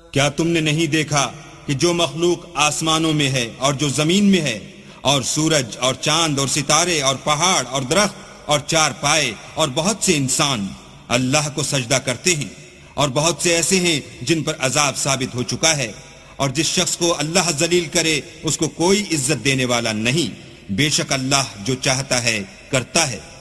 क्या तुमने नहीं देखा कि जो मखलूक आसमानों में है और जो जमीन में है, और सूरज और चांद और सितारे और पहाड़ और दरख्त और चार पाए और बहुत से इंसान अल्लाह को सजदा करते हैं, और बहुत से ऐसे हैं जिन पर अजाब साबित हो चुका है। और जिस शख्स को अल्लाह जलील करे उसको कोई इज्जत देने वाला नहीं। बेशक अल्लाह जो चाहता है करता है।